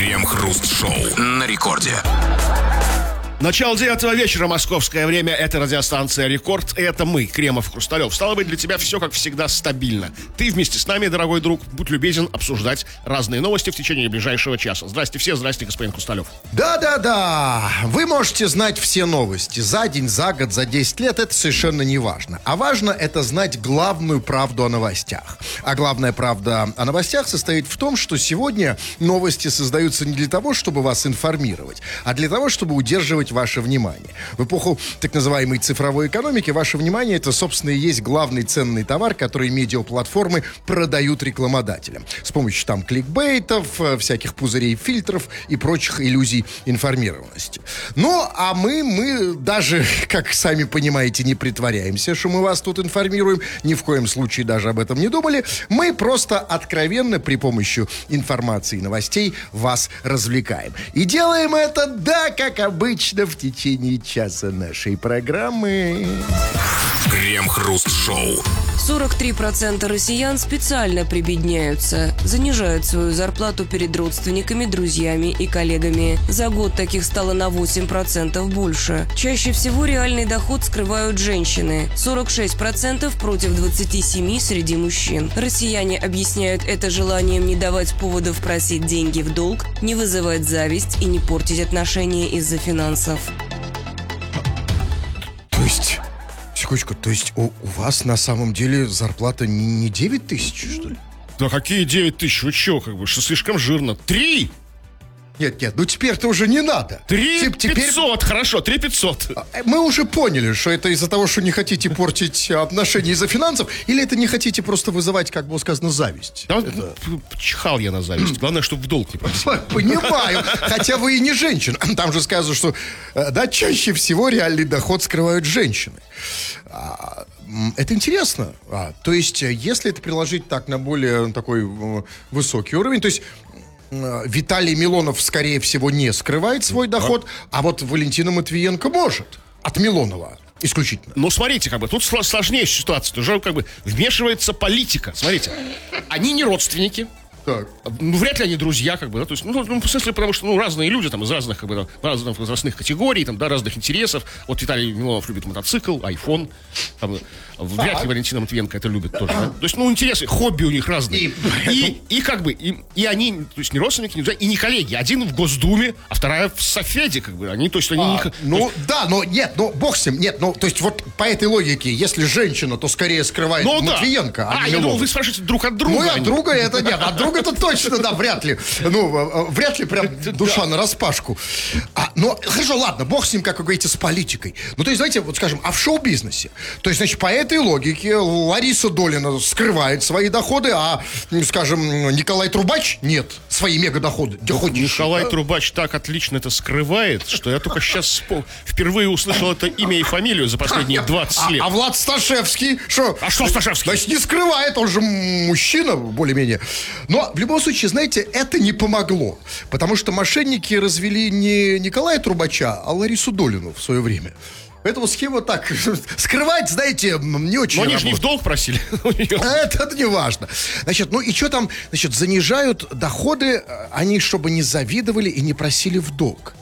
Крем-хруст-шоу на рекорде. Начало 9 вечера, московское время. Это радиостанция «Рекорд». И это мы, Кремов, Хрусталев. Стало быть, для тебя все, как всегда, стабильно. Ты вместе с нами, дорогой друг, будь любезен обсуждать разные новости в течение ближайшего часа. Здрасте все, здрасте, господин Хрусталев. Да-да-да, вы можете знать все новости. За день, за год, за 10 лет, это совершенно не важно. А важно это знать главную правду о новостях. А главная правда о новостях состоит в том, что сегодня новости создаются не для того, чтобы вас информировать, а для того, чтобы удерживать ваше внимание. В эпоху так называемой цифровой экономики ваше внимание — это, собственно, и есть главный ценный товар, который медиаплатформы продают рекламодателям. С помощью там кликбейтов, всяких пузырей, фильтров и прочих иллюзий информированности. Ну, а мы даже, как сами понимаете, не притворяемся, что мы вас тут информируем, ни в коем случае даже об этом не думали. Мы просто откровенно при помощи информации и новостей вас развлекаем. И делаем это, да, как обычно, в течение часа нашей программы. Крем-хруст-шоу. 43% россиян специально прибедняются, занижают свою зарплату перед родственниками, друзьями и коллегами. За год таких стало на 8% больше. Чаще всего реальный доход скрывают женщины. 46% против 27% среди мужчин. Россияне объясняют это желанием не давать поводов просить деньги в долг, не вызывать зависть и не портить отношения из-за финансов. Секундочку, то есть у вас на самом деле зарплата не 9 тысяч, что ли? Да какие 9 тысяч? Вы чё, как бы, что слишком жирно? 3! Нет, ну теперь-то уже не надо. 3 500, хорошо, 3 500. Мы уже поняли, что это из-за того, что не хотите портить отношения из-за финансов, или это не хотите просто вызывать, как было сказано, зависть? Да, чихал я на зависть. Главное, чтобы в долг не просил. Понимаю, хотя вы и не женщина. Там же сказано, что да, чаще всего реальный доход скрывают женщины. Это интересно. То есть, если это приложить так на более такой высокий уровень, то есть Виталий Милонов, скорее всего, не скрывает свой доход, а вот Валентина Матвиенко может. От Милонова исключительно. Ну, смотрите, как бы, тут сложнее ситуация. Уже, как бы, вмешивается политика. Смотрите, они не родственники. Так. Ну, вряд ли они друзья, как бы, да, то есть, ну, в смысле, потому что, разные люди, там, из разных, как бы, там, разных возрастных категорий, там, да, разных интересов. Вот Виталий Милонов любит мотоцикл, айфон, там, вряд ли Валентина Матвиенко это любит тоже, да? То есть, интересы, хобби у них разные. И как бы, и они, то есть, не родственники, не друзья, и не коллеги. Один в Госдуме, а вторая в Софеде, как бы, они, то есть, они не... Да, но нет, бог с ним, нет, то есть, вот по этой логике, если женщина, то скорее скрывает Матвиенко, а не Милонов. Я думал, вы спрашиваете друг от друга. Ну, от друга это нет, от друга это точно, да, вряд ли. Вряд ли прям душа нараспашку. Но, хорошо, ладно, бог с ним, как вы говорите, с политикой. Ну, то есть, знаете, вот скажем, а в шоу-бизнесе? То есть, значит, по этой логике Лариса Долина скрывает свои доходы, а, скажем, Николай Трубач нет, свои мегадоходы. Николай Трубач так отлично это скрывает, что я только сейчас впервые услышал это имя и фамилию за последние 20 лет. А Влад Сташевский, что? А что Сташевский? Значит, не скрывает, он же мужчина, более-менее. Но в любом случае, знаете, это не помогло. Потому что мошенники развели не Николая Трубача, а Ларису Долину в свое время. Поэтому схема так, скрывать, знаете, не очень. Но они же не в долг просили. Это не важно. Значит, ну и что там, значит, занижают доходы, они чтобы не завидовали и не просили в долг.